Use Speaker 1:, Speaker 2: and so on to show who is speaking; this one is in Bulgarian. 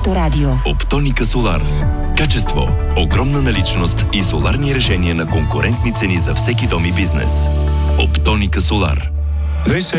Speaker 1: Авторадио.
Speaker 2: Оптоника Солар. Качество, огромна наличност и соларни решения на конкурентни цени за всеки дом и бизнес. Оптоника Солар.